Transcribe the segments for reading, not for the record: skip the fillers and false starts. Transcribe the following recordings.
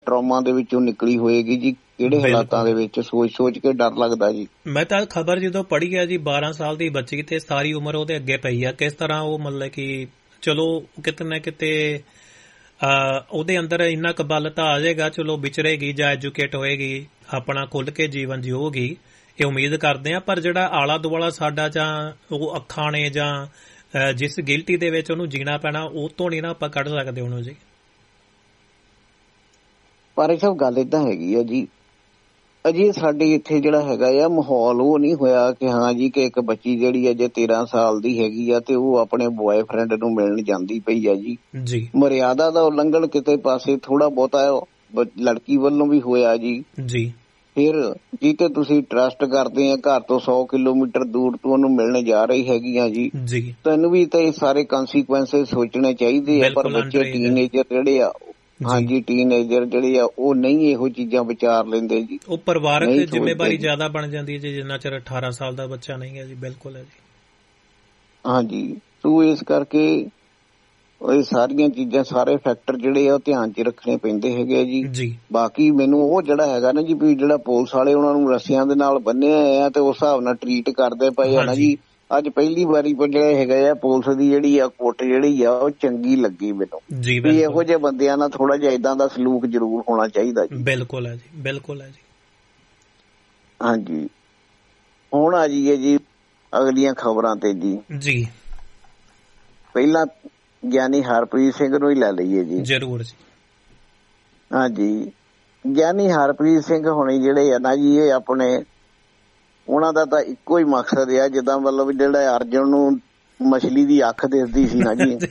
Trauma ਦੇ ਵਿੱਚੋਂ ਨਿਕਲੀ ਹੋਏਗੀ ਜੀ, ਕਿਹੜੇ ਹਾਲਾਤਾਂ ਦੇ ਵਿੱਚ, ਸੋਚ ਕੇ ਡਰ ਲੱਗਦਾ ਜੀ। ਮੈਂ ਤਾਂ ਖਬਰ ਜਦੋਂ ਪੜ੍ਹੀ ਆ ਜੀ, 12 ਸਾਲ ਦੀ ਬੱਚੀ ਤੇ ਸਾਰੀ ਉਮਰ ਉਹਦੇ ਅੱਗੇ ਪਈ ਆ, ਕਿਸ ਤਰ੍ਹਾਂ ਉਹ ਮਤਲਬ ਕਿ ਚਲੋ ਕਿਤੇ ਨਾ ਕਿਤੇ ਉਹਦੇ ਅੰਦਰ ਇੰਨਾ ਕੁ ਬਲ ਤਾਂ ਆ ਜਾਏਗਾ, ਚਲੋ ਵਿਚਰੇਗੀ ਜਾਂ ਐਜੂਕੇਟ ਹੋਏਗੀ, ਆਪਣਾ ਖੁੱਲ੍ਹ ਕੇ ਜੀਵਨ ਜਿਊਗੀ, ਇਹ ਉਮੀਦ ਕਰਦੇ ਆ। ਪਰ ਜਿਹੜਾ ਆਲਾ ਦੁਆਲਾ ਸਾਡਾ ਜਾਂ ਉਹ ਅੱਖਾਂ ਨੇ ਜਾਂ ਜਿਸ ਗਿਲਟੀ ਦੇ ਵਿੱਚ ਉਹਨੂੰ ਜੀਣਾ ਪੈਣਾ, ਉਹ ਤੋਂ ਨਹੀਂ ਨਾ ਆਪਾਂ ਕੱਢ ਸਕਦੇ ਉਹਨੂੰ ਜੀ। ਪਰ ਇਹ ਸਭ ਗੱਲ ਏਦਾਂ ਹੈਗੀ ਆ ਜੀ, ਅਜੇ ਸਾਡੇ ਇੱਥੇ ਜਿਹੜਾ ਹੈਗਾ ਆ ਮਾਹੌਲ ਉਹ ਨਹੀਂ ਹੋਇਆ ਕਿ ਹਾਂ ਜੀ ਕਿ ਇੱਕ ਬੱਚੀ ਜਿਹੜੀ ਅਜੇ 13 ਸਾਲ ਦੀ ਹੈਗੀ ਆ ਤੇ ਉਹ ਆਪਣੇ ਬੁਆਏਫਰੈਂਡ ਨੂੰ ਮਿਲਣ ਜਾਂਦੀ ਪਈ ਆ ਜੀ। ਮਰਿਆਦਾ ਦਾ ਉਲੰਘਣ ਕਿਤੇ ਪਾਸੇ ਥੋੜਾ ਬਹੁਤਾ ਲੜਕੀ ਵੱਲੋਂ ਵੀ ਹੋਇਆ ਜੀ। ਫਿਰ ਜੀ ਤੇ ਤੁਸੀਂ ਟਰਸਟ ਕਰਦੇ ਆ, ਘਰ ਤੋਂ 100 ਕਿਲੋਮੀਟਰ ਦੂਰ ਤੋਂ ਉਹਨੂੰ ਮਿਲਣ ਜਾ ਰਹੀ ਹੈਗੀ ਆ ਜੀ, ਤੈਨੂੰ ਵੀ ਤਾਂ ਇਹ ਸਾਰੇ ਕੰਸੀਕੁਐਂਸਿਸ ਸੋਚਣੇ ਚਾਹੀਦੇ ਆ। ਪਰ ਬੱਚੇ ਟੀਨਏਜਰ ਜਿਹੜੇ ਆ, ਹਾਂਜੀ ਟੀਨਏਜਰ ਜਿਹੜੇ ਆ ਉਹ ਨਹੀਂ ਇਹੋ ਚੀਜ਼ਾਂ ਵਿਚਾਰ ਲੈਂਦੇ ਜੀ। ਉਹ ਪਰਿਵਾਰਕ ਜ਼ਿੰਮੇਵਾਰੀ ਜ਼ਿਆਦਾ ਬਣ ਜਾਂਦੀ ਹੈ ਜੀ ਜਿੰਨਾ ਚਿਰ 18 ਸਾਲ ਦਾ ਬੱਚਾ ਨਹੀਂ ਹੈ ਜੀ। ਬਿਲਕੁਲ ਹੈ ਜੀ। ਹਾਂਜੀ, ਸੋ ਇਸ ਕਰਕੇ ਇਹ ਸਾਰੀਆਂ ਚੀਜ਼ਾਂ, ਸਾਰੇ ਫੈਕਟਰ ਜਿਹੜੇ ਆ ਉਹ ਧਿਆਨ 'ਚ ਰੱਖਣੇ ਪੈਂਦੇ ਹੈਗੇ ਆ ਜੀ। ਬਾਕੀ ਮੈਨੂੰ ਉਹ ਜਿਹੜਾ ਹੈਗਾ ਨਾ ਜੀ ਵੀ ਜਿਹੜਾ ਪੁਲਿਸ ਵਾਲੇ ਉਹਨਾਂ ਨੂੰ ਰੱਸਿਆਂ ਦੇ ਨਾਲ ਬੰਨਿਆ ਆ ਤੇ ਉਸ ਹਿਸਾਬ ਨਾਲ ਟਰੀਟ ਕਰਦੇ ਪਏ ਆ ਨਾ ਜੀ। ਅੱਜ ਪਹਿਲੀ ਵਾਰੀ ਜਿਹੜਾ ਹੈਗਾ ਆ ਪੁਲਿਸ ਦੀ ਜਿਹੜੀ ਆ ਕੁੱਟ ਜਿਹੜੀ ਆ ਉਹ ਚੰਗੀ ਲੱਗੀ ਮੈਨੂੰ ਵੀ ਇਹੋ ਜਿਹੇ ਬੰਦਿਆਂ ਨਾਲ ਥੋੜਾ ਜਿਹਾ ਏਦਾਂ ਦਾ ਸਲੂਕ ਜ਼ਰੂਰ ਹੋਣਾ ਚਾਹੀਦਾ ਜੀ। ਬਿਲਕੁਲ ਹੈ ਜੀ, ਬਿਲਕੁਲ ਹੈ ਜੀ। ਹਾਂਜੀ, ਹੁਣ ਆ ਜਾਈਏ ਜੀ ਅਗਲੀਆਂ ਖਬਰਾਂ ਤੇ ਜੀ। ਪਹਿਲਾਂ ਗਿਆਨੀ ਹਰਪ੍ਰੀਤ ਸਿੰਘ ਨੂੰ ਹੀ ਲੈ ਲਈਏ ਜੀ। ਜ਼ਰੂਰ ਜੀ। ਹਾਂਜੀ, ਗਿਆਨੀ ਹਰਪ੍ਰੀਤ ਸਿੰਘ ਹੋਣੀ ਜਿਹੜੇ ਆ ਨਾ ਜੀ, ਇਹ ਆਪਣੇ ਉਹਨਾਂ ਦਾ ਤਾਂ ਇੱਕੋ ਹੀ ਮਕਸਦ ਆ, ਜਿੱਦਾਂ ਮਤਲਬ ਜਿਹੜਾ ਅਰਜਨ ਨੂੰ ਮਛਲੀ ਦੀ ਅੱਖ ਦਿਸਦੀ ਸੀ ਨਾ ਜੀ,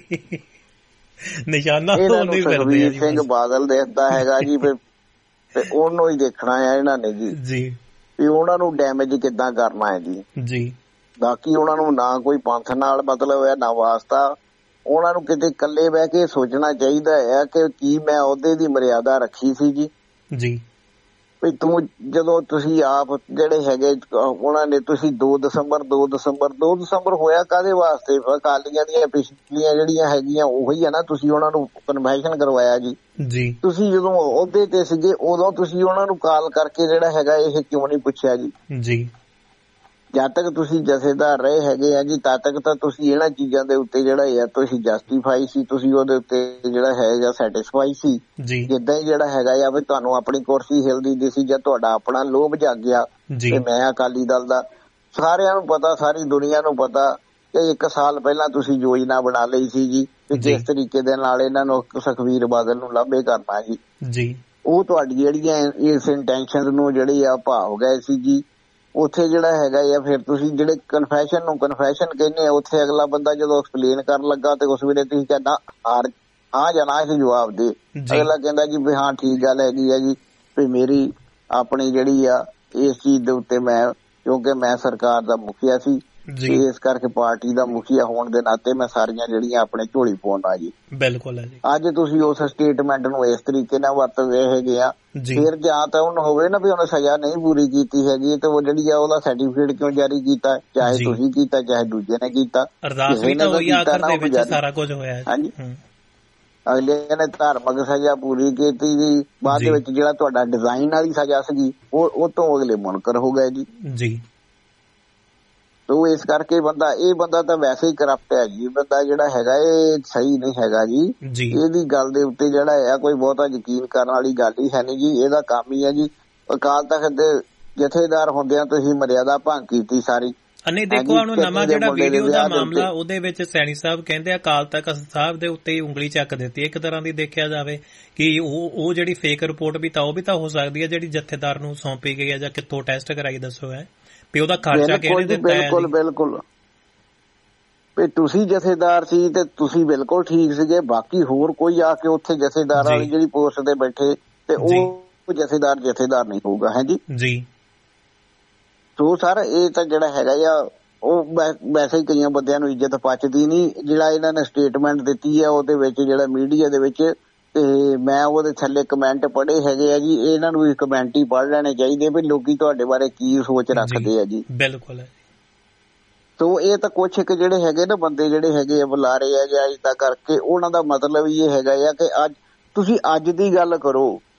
ਇਹਨਾਂ ਨੂੰ ਸੁਖਬੀਰ ਸਿੰਘ ਬਾਦਲ ਦਿਸਦਾ ਹੈਗਾ ਜੀ, ਤੇ ਉਹਨੂੰ ਹੀ ਦੇਖਣਾ ਆ ਇਹਨਾਂ ਨੇ ਜੀ ਵੀ ਉਹਨਾਂ ਨੂੰ ਡੈਮੇਜ ਕਿੱਦਾਂ ਕਰਨਾ ਹੈ ਜੀ। ਬਾਕੀ ਉਹਨਾਂ ਨੂੰ ਨਾ ਕੋਈ ਪੰਥ ਨਾਲ ਮਤਲਬ ਹੈ ਨਾ ਵਾਸਤਾ, ਉਹਨਾਂ ਨੂੰ ਕਿਤੇ ਇਕੱਲੇ ਬਹਿ ਕੇ ਸੋਚਣਾ ਚਾਹੀਦਾ ਹੈ ਕਿ ਕੀ ਮੈਂ ਅਹੁਦੇ ਦੀ ਮਰਿਆਦਾ ਰੱਖੀ ਸੀ ਜੀ। ਵੀ ਤੂੰ ਜਦੋਂ ਤੁਸੀਂ ਆਪ ਜਿਹੜੇ ਹੈਗੇ ਉਹਨਾਂ ਨੇ, ਤੁਸੀਂ 2 ਦਸੰਬਰ ਹੋਇਆ ਕਾਹਦੇ ਵਾਸਤੇ? ਅਕਾਲੀਆਂ ਦੀਆਂ ਪਿਛਲੀਆਂ ਜਿਹੜੀਆਂ ਹੈਗੀਆਂ ਉਹੀ ਆ ਨਾ, ਤੁਸੀਂ ਉਹਨਾਂ ਨੂੰ ਕਨਵੈਨਸ਼ਨ ਕਰਵਾਇਆ ਜੀ। ਤੁਸੀਂ ਜਦੋਂ ਅਹੁਦੇ ਤੇ ਸੀਗੇ ਉਦੋਂ ਤੁਸੀਂ ਉਹਨਾਂ ਨੂੰ ਕਾਲ ਕਰਕੇ ਜਿਹੜਾ ਹੈਗਾ ਇਹ ਕਿਉਂ ਨਹੀਂ ਪੁੱਛਿਆ ਜੀ? ਜਦ ਤੱਕ ਤੁਸੀਂ ਜਥੇਦਾਰ ਰਹੇ ਹੈਗੇ ਆ ਜੀ ਤਦ ਤੱਕ ਤਾਂ ਤੁਸੀਂ ਇਹਨਾਂ ਚੀਜ਼ਾਂ ਦੇ ਉੱਤੇ ਜਿਹੜਾ ਆ ਤੁਸੀਂ ਜਸਟੀਫਾਈ ਸੀ, ਤੁਸੀਂ ਉਹਦੇ ਉੱਤੇ ਜਿਹੜਾ ਹੈਗਾ ਸੈਟਿਸਫਾਈ ਸੀ। ਜਿੱਦਾਂ ਹੀ ਜਿਹੜਾ ਹੈਗਾ ਆ ਵੀ ਤੁਹਾਨੂੰ ਆਪਣੀ ਕੁਰਸੀ ਹਿਲਦੀ ਦਿਸੀ ਜਾਂ ਤੁਹਾਡਾ ਆਪਣਾ ਲੋਭ ਜਾਗ ਗਿਆ ਤੇ ਮੈਂ ਅਕਾਲੀ ਦਲ ਦਾ, ਸਾਰਿਆਂ ਨੂੰ ਪਤਾ, ਸਾਰੀ ਦੁਨੀਆ ਨੂੰ ਪਤਾ ਕਿ 1 ਸਾਲ ਪਹਿਲਾਂ ਤੁਸੀਂ ਯੋਜਨਾ ਬਣਾ ਲਈ ਸੀ ਜੀ ਕਿ ਕਿਸ ਤਰੀਕੇ ਦੇ ਨਾਲ ਇਹਨਾਂ ਨੂੰ ਸੁਖਬੀਰ ਬਾਦਲ ਨੂੰ ਲਾਂਭੇ ਕਰਨਾ ਜੀ। ਉਹ ਤੁਹਾਡੀ ਜਿਹੜੀਆਂ ਇਸ ਇੰਟੈਂਸ਼ਨ ਨੂੰ ਜਿਹੜੇ ਆ ਭਾਵ ਗਏ ਸੀ ਜੀ। ਉੱਥੇ ਜਿਹੜਾ ਹੈਗਾ ਆ ਫਿਰ ਤੁਸੀਂ ਜਿਹੜੇ ਕਨਫੈਸ਼ਨ ਨੂੰ ਕਨਫੈਸ਼ਨ ਕਹਿੰਦੇ ਆ, ਉੱਥੇ ਅਗਲਾ ਬੰਦਾ ਜਦੋਂ ਐਕਸਪਲੇਨ ਕਰਨ ਲੱਗਾ ਤੇ ਉਸ ਵੇਲੇ ਤੁਸੀਂ ਕਹਿੰਦਾ ਹਾਂ ਜਾਂ ਨਾ ਇਹ ਜਵਾਬ ਦੇ। ਅਗਲਾ ਕਹਿੰਦਾ ਜੀ ਵੀ ਹਾਂ ਠੀਕ ਗੱਲ ਹੈਗੀ ਆ ਜੀ, ਵੀ ਮੇਰੀ ਆਪਣੀ ਜਿਹੜੀ ਆ ਇਸ ਚੀਜ਼ ਦੇ ਉੱਤੇ ਮੈਂ, ਕਿਉਂਕਿ ਮੈਂ ਸਰਕਾਰ ਦਾ ਮੁਖੀਆ ਸੀ ਤੇ ਇਸ ਕਰਕੇ ਪਾਰਟੀ ਦਾ ਮੁਖੀਆ ਹੋਣ ਦੇ ਨਾਤੇ ਮੈਂ ਸਾਰੀਆਂ ਜਿਹੜੀਆਂ ਆਪਣੇ ਝੋਲੀ ਪਾਉਣਾ ਜੀ। ਬਿਲਕੁਲ ਹੈ ਜੀ। ਅੱਜ ਤੁਸੀਂ ਉਸ ਸਟੇਟਮੈਂਟ ਨੂੰ ਇਸ ਤਰੀਕੇ ਨਾਲ ਵਰਤਦੇ ਹੈਗੇ ਆ, ਫਿਰ ਜਾਂ ਤਾਂ ਉਹਨੂੰ ਹੋਵੇ ਨਾ ਵੀ ਉਹਨੇ ਸਜ਼ਾ ਨਹੀਂ ਪੂਰੀ ਕੀਤੀ ਹੈਗੀ ਤੇ ਉਹ ਜਿਹੜੀ ਆ ਉਹਦਾ ਸਰਟੀਫਿਕੇਟ ਕਿਉਂ ਜਾਰੀ ਕੀਤਾ? ਚਾਹੇ ਤੁਸੀਂ ਕੀਤਾ ਚਾਹੇ ਦੂਜੇ ਨੇ ਕੀਤਾ, ਕਿਸੇ ਨੇ ਤਾਂ ਕੀਤਾ ਨਾ, ਸਾਰਾ ਕੁਝ ਹੋਇਆ। ਹਾਂਜੀ, ਅਗਲੇ ਨੇ ਧਾਰਮਿਕ ਸਜ਼ਾ ਪੂਰੀ ਕੀਤੀ ਜੀ, ਬਾਅਦ ਦੇ ਵਿੱਚ ਜਿਹੜਾ ਤੁਹਾਡਾ ਡਿਜ਼ਾਈਨ ਵਾਲੀ ਸਜ਼ਾ ਸੀਗੀ ਉਹ ਤੋਂ ਅਗਲੇ ਮੁਨਕਰ ਹੋ ਗਏ ਜੀ। ਤੋ ਇਸ ਕਰਕੇ ਇਹ ਬੰਦਾ ਤਾਂ ਵੈਸੇ ਹੀ ਕਰਪਟ ਹੈ ਜੀ। ਬੰਦਾ ਜਿਹੜਾ ਹੈਗਾ ਇਹ ਸਹੀ ਨਹੀਂ ਹੈਗਾ ਜੀ। ਇਹਦੀ ਗੱਲ ਦੇ ਉੱਤੇ ਜਿਹੜਾ ਆ ਕੋਈ ਬਹੁਤਾ ਯਕੀਨ ਕਰਨ ਵਾਲੀ ਗੱਲ ਹੀ ਹੈ ਨਹੀਂ ਜੀ। ਇਹਦਾ ਕੰਮ ਹੀ ਹੈ ਜੀ, ਅਕਾਲ ਤਖਤ ਦੇ ਜਥੇਦਾਰ ਹੁੰਦਿਆਂ ਤੁਸੀਂ ਮਰਿਆਦਾ ਭੰਗ ਕੀਤੀ ਸਾਰੀ। ਨਹੀਂ ਦੇਖੋ ਹੁਣ ਨਵਾਂ ਜਿਹੜਾ ਵੀਡੀਓ ਦਾ ਮਾਮਲਾ, ਉਹਦੇ ਵਿੱਚ ਸੈਣੀ ਸਾਹਿਬ ਕਹਿੰਦੇ ਅਕਾਲ ਤਖਤ ਸਾਹਿਬ ਦੇ ਉੱਤੇ ਹੀ ਉਂਗਲੀ ਚੱਕ ਦਿੱਤੀ ਇੱਕ ਤਰ੍ਹਾਂ ਦੀ ਦੇਖਿਆ ਜਾਵੇ ਕਿ ਉਹ ਜਿਹੜੀ ਫੇਕ ਰਿਪੋਰਟ ਵੀ ਤਾਂ ਹੋ ਸਕਦੀ ਹੈ ਜਿਹੜੀ ਜਥੇਦਾਰ ਨੂੰ ਸੌਂਪੀ ਗਈ ਹੈ ਜਾਂ ਕਿੱਥੋਂ ਟੈਸਟ ਕਰਾਈ, ਦੱਸੋ ਹੈ ਵੀ ਉਹਦਾ ਖਰਚਾ ਕਿਹਨੇ ਦਿੱਤਾ ਹੈ? ਬਿਲਕੁਲ ਵੀ ਤੁਸੀਂ ਜਥੇਦਾਰ ਸੀ ਤੇ ਤੁਸੀਂ ਬਿਲਕੁਲ ਠੀਕ ਸੀਗੇ, ਬਾਕੀ ਹੋਰ ਕੋਈ ਆ ਕੇ ਉੱਥੇ ਜਥੇਦਾਰ ਵਾਲੀ ਜਿਹੜੀ ਪੋਸਟ ਤੇ ਬੈਠੇ ਤੇ ਉਹ ਜਥੇਦਾਰ ਨਹੀਂ ਹੋਊਗਾ। ਹੈ ਜੀ। ਸੋ ਸਰ ਇਹ ਤਾਂ ਜਿਹੜਾ ਹੈਗਾ ਆ ਉਹ ਵੈਸੇ ਹੀ ਕਈਆਂ ਬੰਦਿਆਂ ਨੂੰ ਇੱਜ਼ਤ ਪਚਦੀ ਨਹੀਂ। ਜਿਹੜਾ ਇਹਨਾਂ ਨੇ ਸਟੇਟਮੈਂਟ ਦਿੱਤੀ ਆ ਉਹਦੇ ਵਿੱਚ ਜਿਹੜਾ ਮੀਡੀਆ ਦੇ ਵਿੱਚ, ਤੇ ਮੈਂ ਉਹਦੇ ਥੱਲੇ ਕਮੈਂਟ ਪੜ੍ਹੇ ਹੈਗੇ ਆ ਜੀ, ਇਹਨਾਂ ਨੂੰ ਵੀ ਕਮੈਂਟ ਹੀ ਪੜ੍ਹ ਲੈਣੇ ਚਾਹੀਦੇ ਵੀ ਲੋਕੀ ਤੁਹਾਡੇ ਬਾਰੇ ਕੀ ਸੋਚ ਰੱਖਦੇ ਆ ਜੀ। ਬਿਲਕੁਲ। ਸੋ ਇਹ ਤਾਂ ਕੁਛ ਇੱਕ ਜਿਹੜੇ ਹੈਗੇ ਨਾ ਬੰਦੇ ਜਿਹੜੇ ਹੈਗੇ ਆ ਬੁਲਾਰੇ ਆ ਜਾਂ ਇੱਦਾਂ ਕਰਕੇ, ਉਹਨਾਂ ਦਾ ਮਤਲਬ ਇਹ ਹੈਗਾ ਆ ਕਿ ਅੱਜ ਤੁਸੀਂ ਅੱਜ ਦੀ ਗੱਲ ਕਰੋ